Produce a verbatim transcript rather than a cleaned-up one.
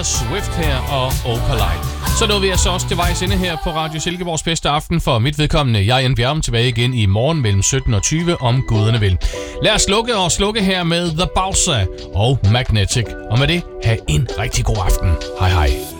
Taylor Swift her og Opalite. Så nåede vi altså også til vejs ende her på Radio Silkeborgs bedste aften for mit vedkommende. Jeg er Jan Bjerrum, tilbage igen i morgen mellem sytten og tyve om guderne vil. Lad os slukke og slukke her med The Bowser og Magnetic. Og med det, have en rigtig god aften. Hej hej.